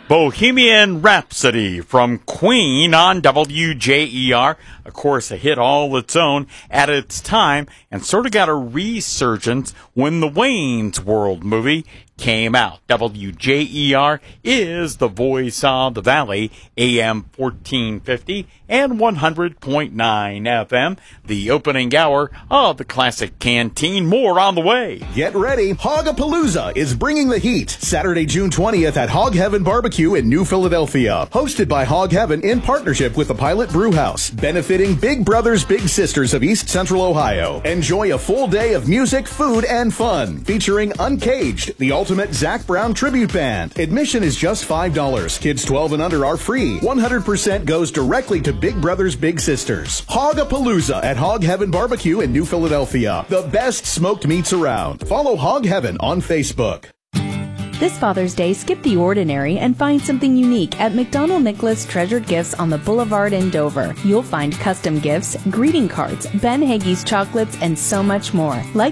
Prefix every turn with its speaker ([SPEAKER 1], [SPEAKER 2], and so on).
[SPEAKER 1] Bohemian Rhapsody from Queen on WJER. Of course, a hit all its own at its time and sort of got a resurgence when the Wayne's World movie came out. WJER is the voice of the Valley, AM 1450 and 100.9 FM. The opening hour of the Classic Canteen. More on the way.
[SPEAKER 2] Get ready. Hogapalooza is bringing the heat. Saturday, June 20th at Hog Heaven Barbecue in New Philadelphia. Hosted by Hog Heaven in partnership with the Pilot Brew House. Benefiting Big Brothers Big Sisters of East Central Ohio. Enjoy a full day of music, food, and fun. Featuring Uncaged, the ultimate Zac Brown tribute band. Admission is just $5. Kids 12 and under are free. 100% goes directly to Big Brothers Big Sisters. Hogapalooza at Hog Heaven Barbecue in New Philadelphia. The best smoked meats around. Follow Hog Heaven on Facebook.
[SPEAKER 3] This Father's Day, skip the ordinary and find something unique at McDonald Nicholas Treasured Gifts on the Boulevard in Dover. You'll find custom gifts, greeting cards, Ben Hagee's chocolates, and so much more. Like